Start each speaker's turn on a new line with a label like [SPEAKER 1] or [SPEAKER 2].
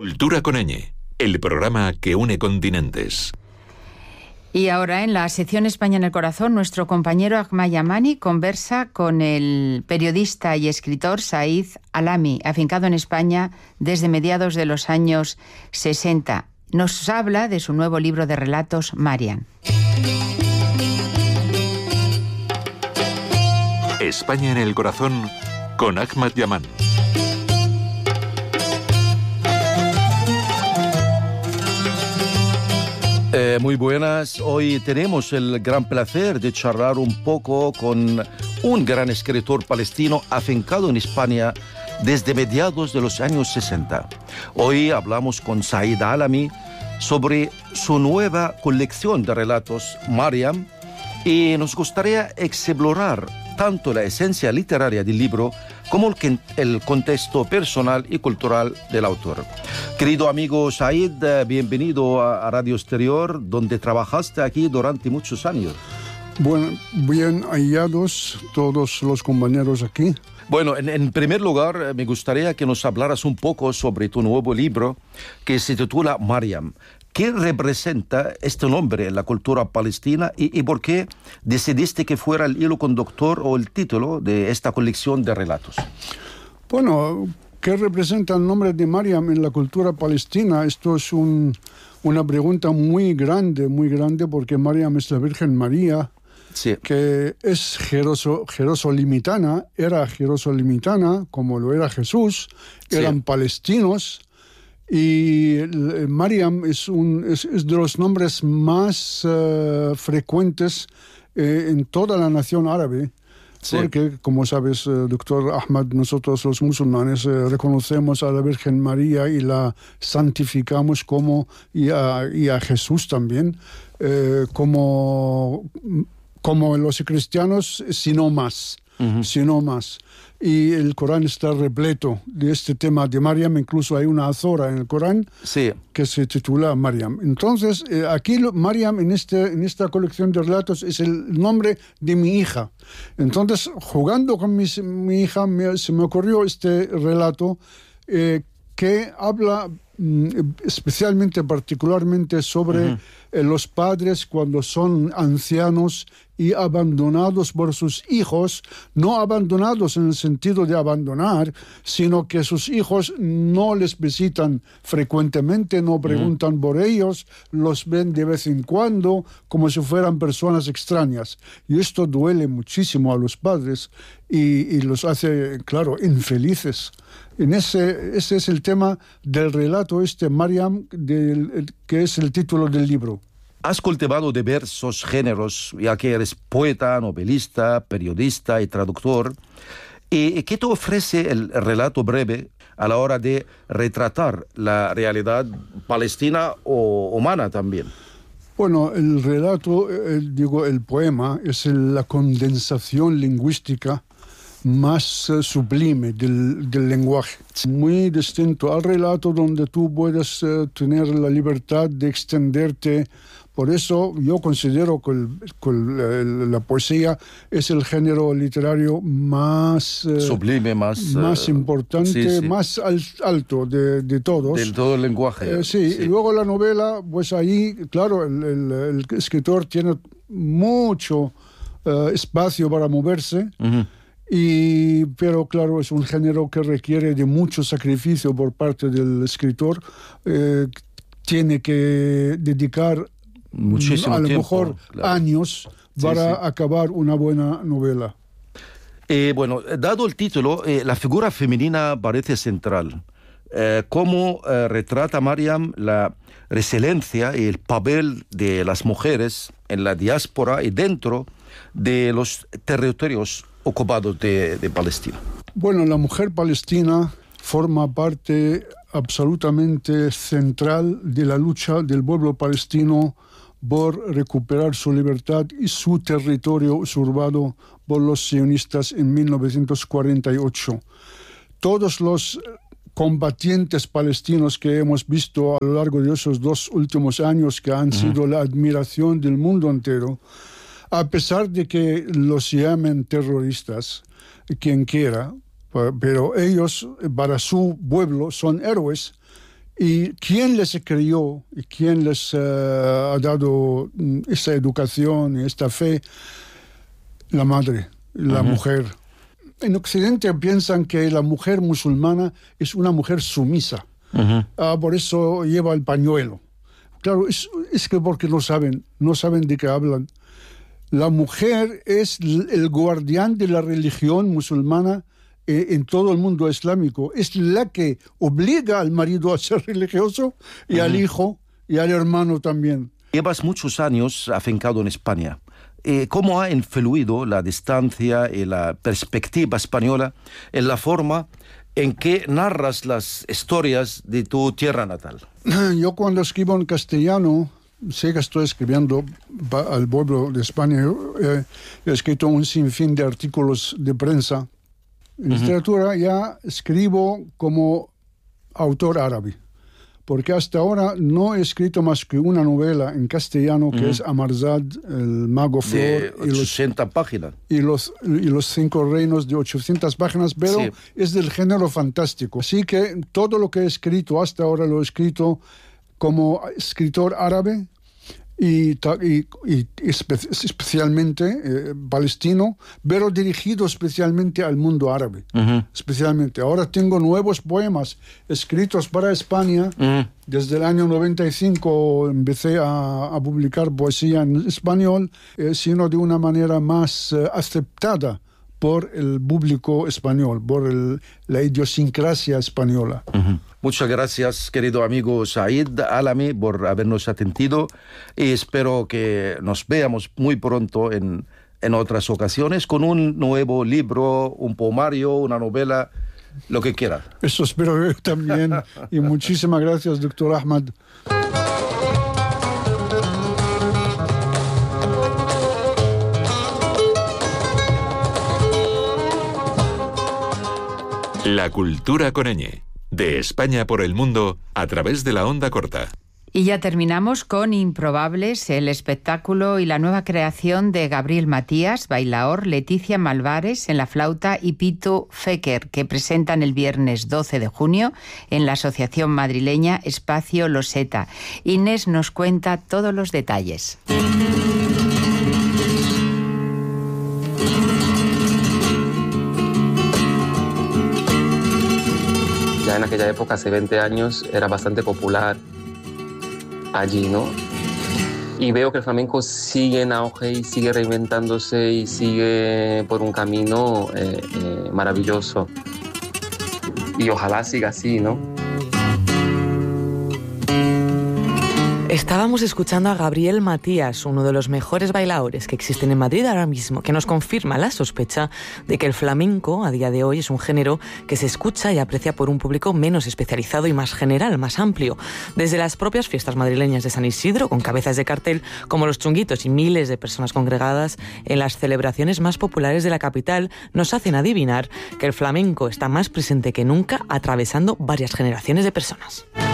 [SPEAKER 1] Cultura con ñ, el programa que une continentes.
[SPEAKER 2] Y ahora, en la sección España en el Corazón, nuestro compañero Ahmad Yamani conversa con el periodista y escritor Said Alami, afincado en España desde mediados de los años 60. Nos habla de su nuevo libro de relatos, Mariam.
[SPEAKER 1] España en el Corazón con Ahmad Yamani.
[SPEAKER 3] Muy buenas. Hoy tenemos el gran placer de charlar un poco con un gran escritor palestino afincado en España desde mediados de los años 60. Hoy hablamos con Said Alami sobre su nueva colección de relatos, Mariam, y nos gustaría explorar tanto la esencia literaria del libro como el contexto personal y cultural del autor. Querido amigo Said, bienvenido a Radio Exterior, donde trabajaste aquí durante muchos años.
[SPEAKER 4] Bueno, bien hallados todos los compañeros aquí.
[SPEAKER 3] Bueno, en primer lugar, me gustaría que nos hablaras un poco sobre tu nuevo libro, que se titula Mariam. ¿Qué representa este nombre en la cultura palestina y por qué decidiste que fuera el hilo conductor o el título de esta colección de relatos?
[SPEAKER 4] Bueno, ¿qué representa el nombre de Mariam en la cultura palestina? Esto es una pregunta muy grande, porque Mariam es la Virgen María, sí, que es jerosolimitana, era jerosolimitana, como lo era Jesús, eran palestinos. Y Mariam es de los nombres más frecuentes en toda la nación árabe, sí, porque, como sabes, doctor Ahmad, nosotros los musulmanes reconocemos a la Virgen María y la santificamos y a Jesús también, como los cristianos, sino más. Sino más. Y el Corán está repleto de este tema de Mariam. Incluso hay una azora en el Corán, sí, que se titula Mariam. Entonces, aquí Mariam en esta colección de relatos es el nombre de mi hija. Entonces, jugando con mi hija, se me ocurrió este relato que habla particularmente sobre los padres cuando son ancianos y abandonados por sus hijos, no abandonados en el sentido de abandonar, sino que sus hijos no les visitan frecuentemente, no preguntan por ellos, los ven de vez en cuando como si fueran personas extrañas. Y esto duele muchísimo a los padres y los hace, claro, infelices. Ese es el tema del relato Mariam, que es el título del libro.
[SPEAKER 3] Has cultivado diversos géneros, ya que eres poeta, novelista, periodista y traductor. ¿Y qué te ofrece el relato breve a la hora de retratar la realidad palestina o humana también?
[SPEAKER 4] Bueno, el relato, el poema, es la condensación lingüística más sublime del lenguaje. Muy distinto al relato, donde tú puedes tener la libertad de extenderte. Por eso yo considero que la poesía es el género literario más
[SPEAKER 3] sublime,
[SPEAKER 4] más importante, sí. Más alto de todos.
[SPEAKER 3] Del todo el lenguaje.
[SPEAKER 4] Sí, y luego la novela, pues ahí, claro, el escritor tiene mucho espacio para moverse. Pero claro, es un género que requiere de mucho sacrificio por parte del escritor. Tiene que dedicar muchísimo a lo mejor claro, años para acabar una buena novela.
[SPEAKER 3] Bueno, dado el título, la figura femenina parece central. ¿Cómo retrata Mariam la resiliencia y el papel de las mujeres en la diáspora y dentro de los territorios ocupados de Palestina?
[SPEAKER 4] Bueno, la mujer palestina forma parte absolutamente central de la lucha del pueblo palestino por recuperar su libertad y su territorio usurpado por los sionistas en 1948. Todos los combatientes palestinos que hemos visto a lo largo de esos 2 últimos años, que han sido la admiración del mundo entero, a pesar de que los llamen terroristas, quien quiera, pero ellos para su pueblo son héroes ¿Y quién les crió y quién les ha dado esta educación y esta fe? La madre, la mujer. En Occidente piensan que la mujer musulmana es una mujer sumisa. Por eso lleva el pañuelo. Claro, es que porque no saben de qué hablan. La mujer es el guardián de la religión musulmana en todo el mundo islámico. Es la que obliga al marido a ser religioso y al hijo y al hermano también.
[SPEAKER 3] Llevas muchos años afincado en España. ¿Cómo ha influido la distancia y la perspectiva española en la forma en que narras las historias de tu tierra natal?
[SPEAKER 4] Yo cuando escribo en castellano, sé que estoy escribiendo al pueblo de España. He escrito un sinfín de artículos de prensa. En literatura ya escribo como autor árabe, porque hasta ahora no he escrito más que una novela en castellano que es Amarzad, el mago Flor.
[SPEAKER 3] De 80 páginas.
[SPEAKER 4] Y los 5 reinos de 800 páginas, pero es del género fantástico. Así que todo lo que he escrito hasta ahora lo he escrito como escritor árabe y especialmente palestino, pero dirigido especialmente al mundo árabe. Especialmente. Ahora tengo nuevos poemas escritos para España. Desde el año 95 empecé a publicar poesía en español, sino de una manera más aceptada por el público español, por la idiosincrasia española.
[SPEAKER 3] Muchas gracias, querido amigo Said Alami, por habernos atendido y espero que nos veamos muy pronto en otras ocasiones con un nuevo libro, un poemario, una novela, lo que quiera.
[SPEAKER 4] Eso espero yo también y muchísimas gracias, doctor Ahmad.
[SPEAKER 1] La cultura con ñ. De España por el mundo a través de la onda corta.
[SPEAKER 2] Y ya terminamos con Improbables, el espectáculo y la nueva creación de Gabriel Matías, bailaor, Leticia Malvares en la flauta y Pito Feker, que presentan el viernes 12 de junio en la asociación madrileña Espacio Loseta. Inés nos cuenta todos los detalles.
[SPEAKER 5] Ya en aquella época, hace 20 años, era bastante popular allí, ¿no? Y veo que el flamenco sigue en auge y sigue reinventándose y sigue por un camino maravilloso. Y ojalá siga así, ¿no?
[SPEAKER 6] Estábamos escuchando a Gabriel Matías, uno de los mejores bailaores que existen en Madrid ahora mismo, que nos confirma la sospecha de que el flamenco a día de hoy es un género que se escucha y aprecia por un público menos especializado y más general, más amplio. Desde las propias fiestas madrileñas de San Isidro, con cabezas de cartel como los chunguitos y miles de personas congregadas en las celebraciones más populares de la capital, nos hacen adivinar que el flamenco está más presente que nunca, atravesando varias generaciones de personas.